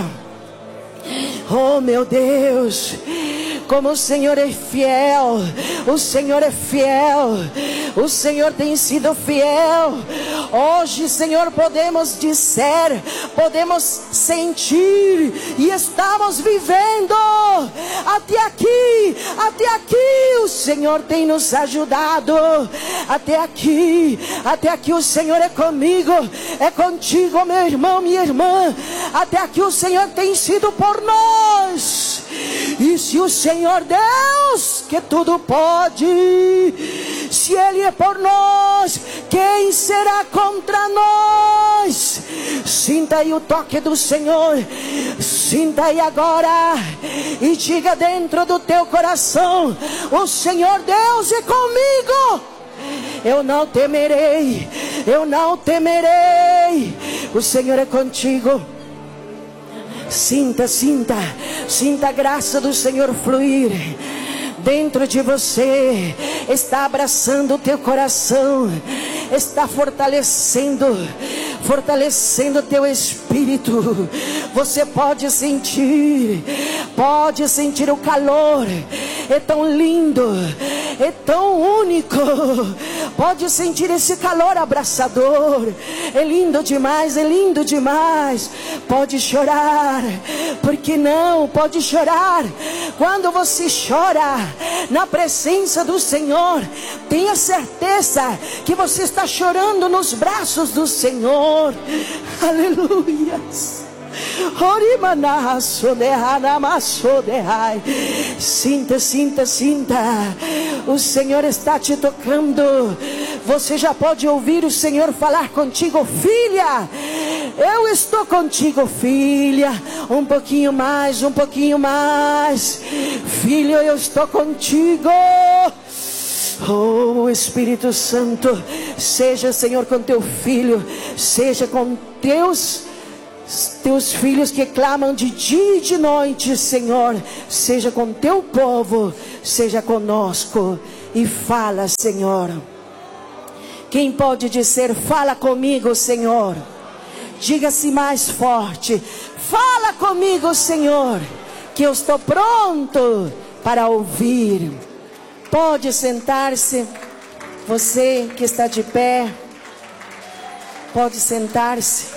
Speaker 9: Oh, meu Deus, como o Senhor é fiel, o Senhor é fiel, o Senhor tem sido fiel. Hoje, Senhor, podemos dizer, podemos sentir e estamos vivendo. Até aqui o Senhor tem nos ajudado. Até aqui o Senhor é comigo, é contigo, meu irmão, minha irmã. Até aqui o Senhor tem sido por nós. E se o Senhor Deus, que tudo pode, se Ele é por nós, quem será contra nós? Sinta aí o toque do Senhor, sinta aí agora e diga dentro do teu coração: o Senhor Deus é comigo, eu não temerei, eu não temerei. O Senhor é contigo. Sinta a graça do Senhor fluir dentro de você. Está abraçando o teu coração, está fortalecendo o teu espírito. Você pode sentir o calor. É tão lindo, é tão único. Pode sentir esse calor abraçador. É lindo demais, é lindo demais. Pode chorar, porque não? Pode chorar. Quando você chora na presença do Senhor, tenha certeza que você está chorando nos braços do Senhor. Aleluia. Sinta, sinta, sinta. O Senhor está te tocando. Você já pode ouvir o Senhor falar contigo: filha, eu estou contigo, filha. Um pouquinho mais, um pouquinho mais. Filho, eu estou contigo. Oh, Espírito Santo, seja, Senhor, com teu filho, seja com teus filhos que clamam de dia e de noite, Senhor. Seja com teu povo, seja conosco. E fala, Senhor. Quem pode dizer: fala comigo, Senhor? Diga-se mais forte: fala comigo, Senhor, que eu estou pronto para ouvir. Pode sentar-se. Você que está de pé, pode sentar-se.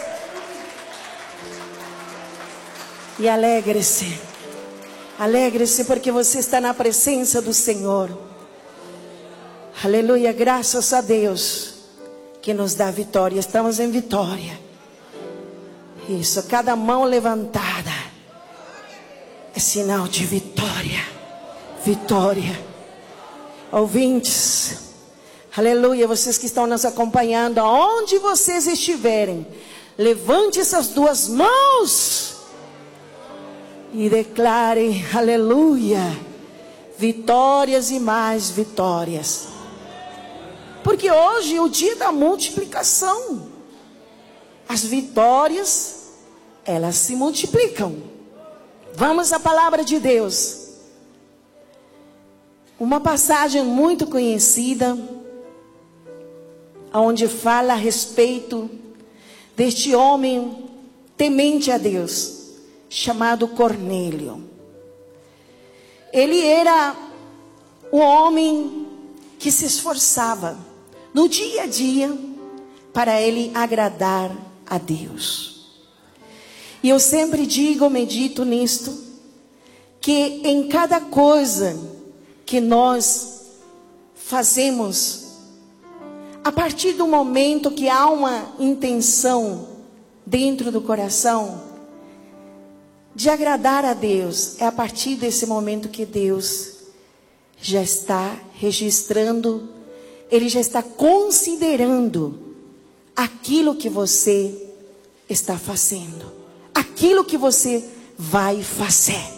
Speaker 9: E alegre-se. Alegre-se porque você está na presença do Senhor. Aleluia, graças a Deus que nos dá vitória. Estamos em vitória. Isso, cada mão levantada é sinal de vitória. Vitória. Ouvintes, aleluia, vocês que estão nos acompanhando, aonde vocês estiverem, levante essas duas mãos e declarem: aleluia, vitórias e mais vitórias. Porque hoje é o dia da multiplicação. As vitórias, elas se multiplicam. Vamos à palavra de Deus. Uma passagem muito conhecida, onde fala a respeito deste homem temente a Deus, chamado Cornélio. Ele era um homem que se esforçava no dia a dia para ele agradar a Deus. E eu sempre digo, medito nisto, que em cada coisa que nós fazemos, a partir do momento que há uma intenção dentro do coração de agradar a Deus, é a partir desse momento que Deus já está registrando, Ele já está considerando aquilo que você está fazendo, aquilo que você vai fazer.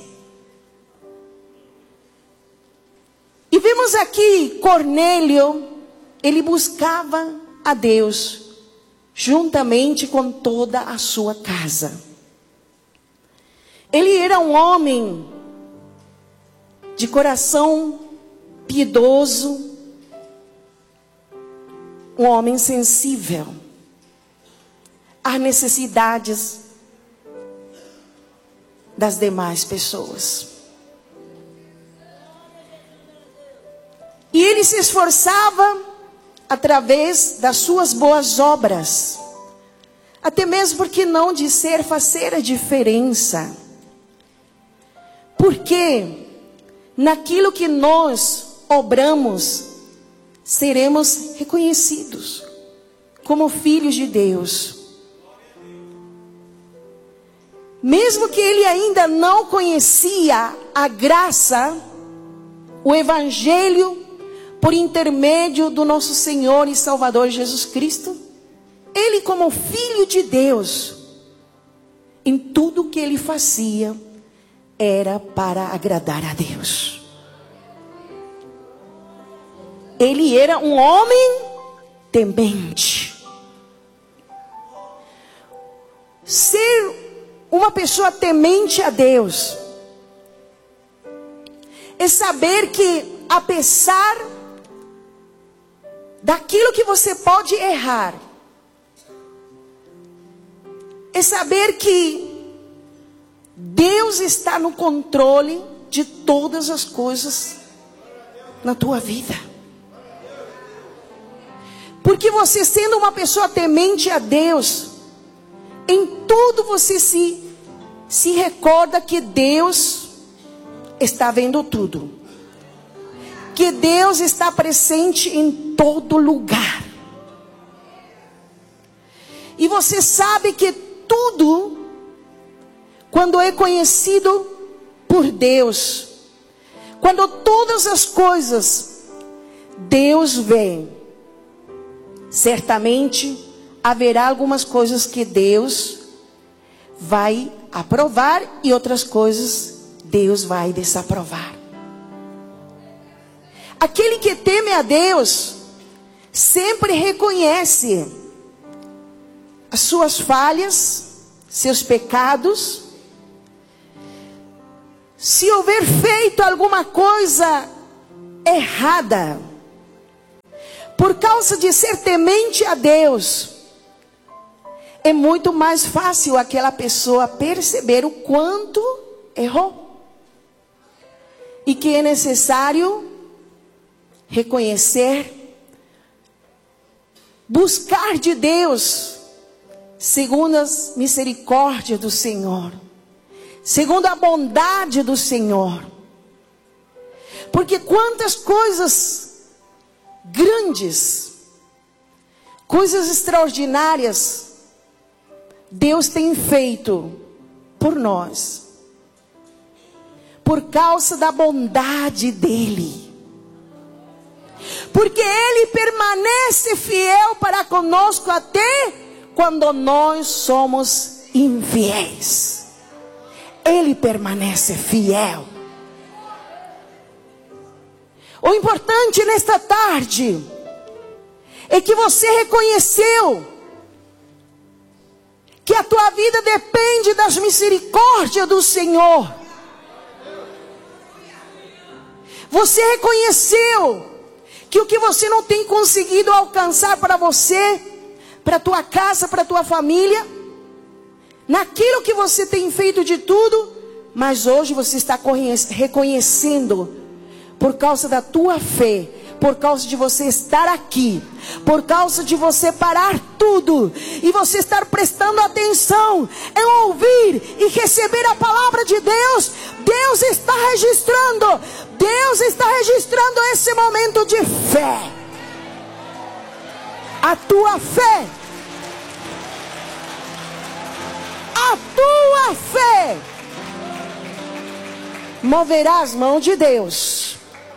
Speaker 9: E vemos aqui Cornélio, ele buscava a Deus juntamente com toda a sua casa. Ele era um homem de coração piedoso, um homem sensível às necessidades das demais pessoas. E ele se esforçava através das suas boas obras, até mesmo porque não dizer fazer a diferença. Porque naquilo que nós obramos, seremos reconhecidos como filhos de Deus. Mesmo que ele ainda não conhecia a graça, o Evangelho, por intermédio do nosso Senhor e Salvador Jesus Cristo, ele, como filho de Deus, em tudo que ele fazia, era para agradar a Deus. Ele era um homem temente. Ser uma pessoa temente a Deus é saber que, apesar daquilo que você pode errar, é saber que Deus está no controle de todas as coisas na tua vida. Porque você, sendo uma pessoa temente a Deus, em tudo você se recorda que Deus está vendo tudo. Que Deus está presente em todo lugar. E você sabe que tudo quando é conhecido por Deus, quando todas as coisas Deus vê, certamente haverá algumas coisas que Deus vai aprovar e outras coisas Deus vai desaprovar. Aquele que teme a Deus sempre reconhece as suas falhas, seus pecados. Se houver feito alguma coisa errada, por causa de ser temente a Deus, é muito mais fácil aquela pessoa perceber o quanto errou. E que é necessário reconhecer, buscar de Deus, segundo as misericórdias do Senhor, segundo a bondade do Senhor. Porque quantas coisas grandes, coisas extraordinárias, Deus tem feito por nós, por causa da bondade dEle. Porque Ele permanece fiel para conosco até quando nós somos infiéis. Ele permanece fiel. O importante nesta tarde é que você reconheceu que a tua vida depende das misericórdias do Senhor. Você reconheceu que o que você não tem conseguido alcançar para você, para a tua casa, para a tua família, naquilo que você tem feito de tudo, mas hoje você está reconhecendo, por causa da tua fé, por causa de você estar aqui, por causa de você parar tudo e você estar prestando atenção em ouvir e receber a palavra de Deus. Deus está registrando esse momento de fé. A tua fé, moverá as mãos de Deus.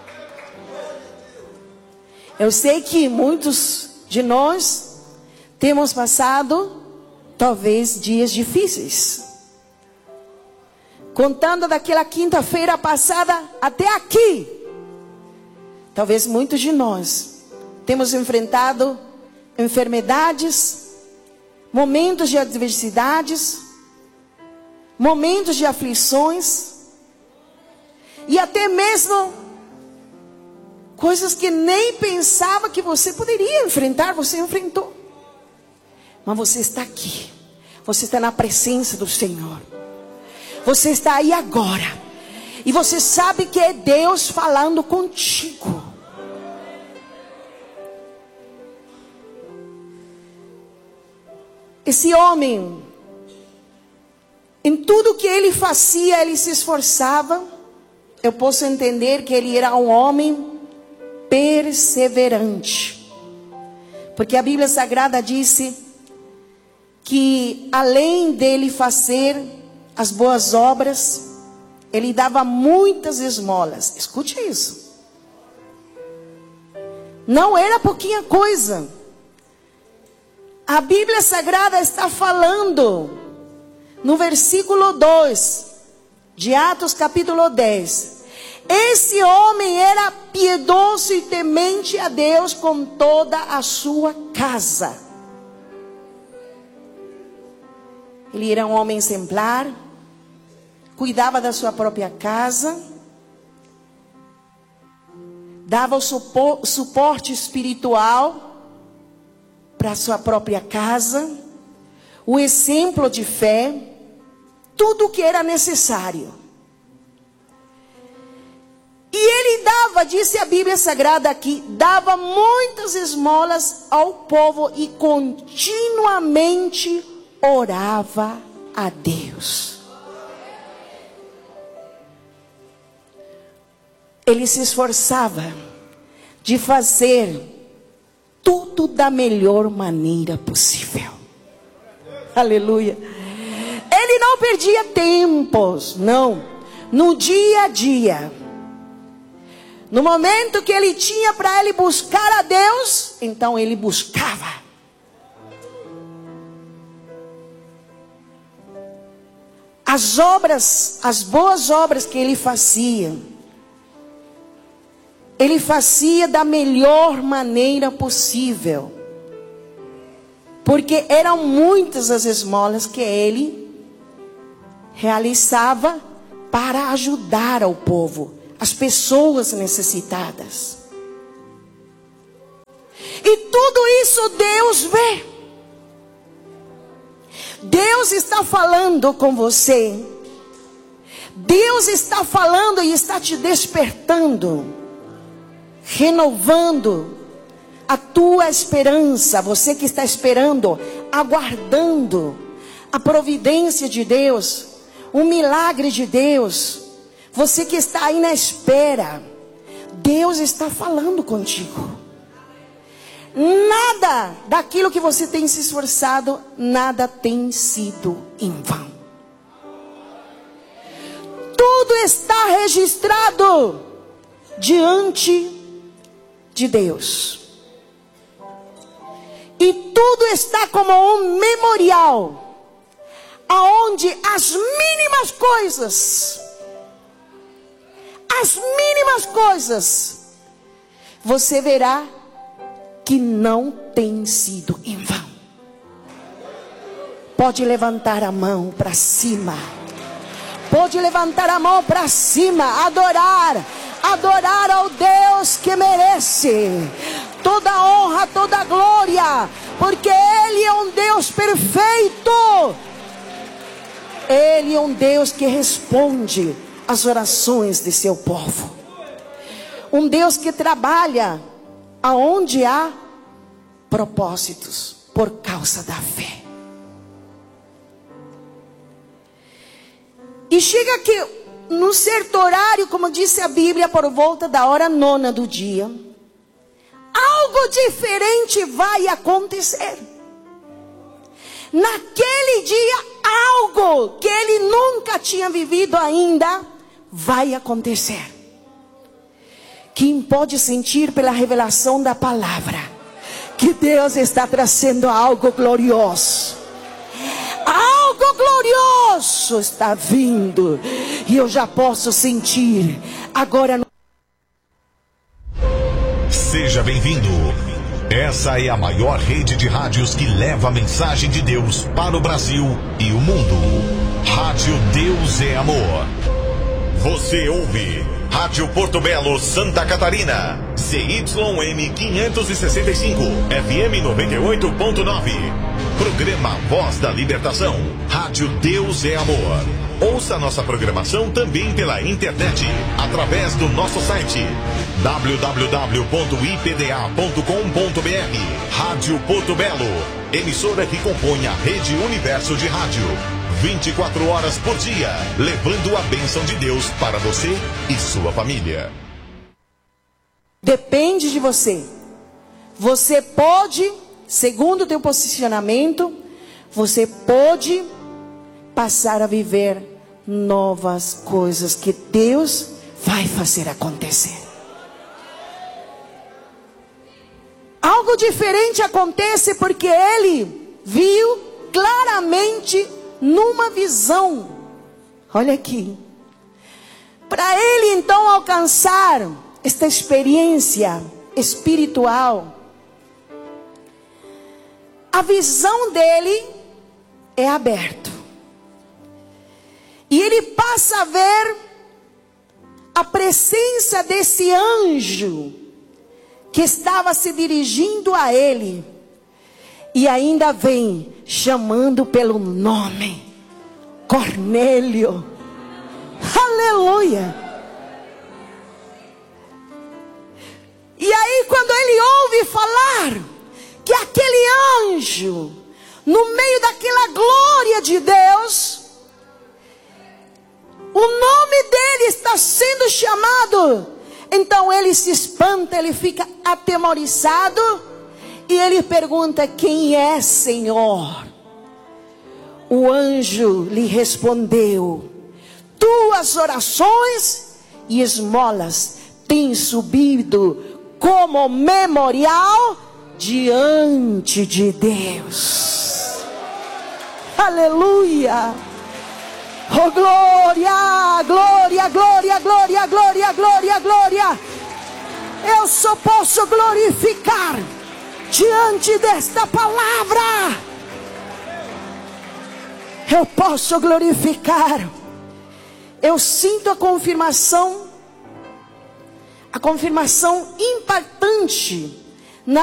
Speaker 9: Eu sei que muitos de nós temos passado talvez dias difíceis. Contando daquela quinta-feira passada até aqui, talvez muitos de nós temos enfrentado enfermidades, momentos de adversidades, momentos de aflições, e até mesmo coisas que nem pensava que você poderia enfrentar, você enfrentou. Mas você está aqui, você está na presença do Senhor, você está aí agora, e você sabe que é Deus falando contigo. Esse homem, em tudo que ele fazia, ele se esforçava. Eu posso entender que ele era um homem perseverante, porque a Bíblia Sagrada disse que além dele fazer as boas obras, ele dava muitas esmolas. Escute isso. Não era pouquinha coisa. A Bíblia Sagrada está falando no versículo 2 de Atos capítulo 10. Esse homem era piedoso e temente a Deus com toda a sua casa. Ele era um homem exemplar, cuidava da sua própria casa, dava o suporte espiritual para a sua própria casa, o exemplo de fé, tudo o que era necessário. E ele dava, disse a Bíblia Sagrada aqui, dava muitas esmolas ao povo e continuamente orava a Deus. Ele se esforçava de fazer tudo da melhor maneira possível. Aleluia. Ele não perdia tempos, não. No dia a dia, no momento que ele tinha para ele buscar a Deus, então ele buscava. As obras, as boas obras que ele fazia da melhor maneira possível. Porque eram muitas as esmolas que ele realizava para ajudar ao povo, as pessoas necessitadas. E tudo isso Deus vê. Deus está falando com você. Deus está falando e está te despertando, renovando a tua esperança. Você que está esperando, aguardando a providência de Deus, o milagre de Deus. Você que está aí na espera, Deus está falando contigo. Nada daquilo que você tem se esforçado, nada tem sido em vão. Tudo está registrado diante de Deus. E tudo está como um memorial, aonde as mínimas coisas, você verá que não tem sido em vão. Pode levantar a mão para cima. Pode levantar a mão para cima, adorar ao Deus que merece toda honra, toda glória, porque Ele é um Deus perfeito. Ele é um Deus que responde às orações de seu povo. Um Deus que trabalha aonde há propósitos por causa da fé. E chega que no certo horário, como disse a Bíblia, por volta da hora 9 do dia, algo diferente vai acontecer. Naquele dia, algo que ele nunca tinha vivido ainda vai acontecer. Quem pode sentir pela revelação da palavra que Deus está trazendo algo glorioso. Algo glorioso está vindo. E eu já posso sentir agora.
Speaker 4: Seja bem-vindo. Essa é a maior rede de rádios que leva a mensagem de Deus para o Brasil e o mundo. Rádio Deus é Amor. Você ouve Rádio Porto Belo, Santa Catarina, CYM 565, FM 98.9. Programa Voz da Libertação. Rádio Deus é Amor. Ouça nossa programação também pela internet, através do nosso site www.ipda.com.br. Rádio Porto Belo, emissora que compõe a Rede Universo de Rádio. 24 horas por dia, levando a bênção de Deus para você e sua família.
Speaker 9: Depende de você. Você pode, segundo o teu posicionamento, você pode passar a viver novas coisas que Deus vai fazer acontecer. Algo diferente acontece porque ele viu claramente numa visão. Olha aqui. Para ele então alcançar esta experiência espiritual, a visão dele é aberta. E ele passa a ver a presença desse anjo que estava se dirigindo a ele. E ainda vem chamando pelo nome: Cornélio. Aleluia. E aí quando ele ouve falar que aquele anjo, no meio daquela glória de Deus, o nome dele está sendo chamado, então ele se espanta, ele fica atemorizado. E ele pergunta: quem é, Senhor? o anjo lhe respondeu: tuas orações e esmolas têm subido como memorial diante de Deus. Aleluia! Oh, glória, glória, glória, glória, glória, glória, glória. Eu só posso glorificar diante desta palavra. Eu posso glorificar. Eu sinto a confirmação impactante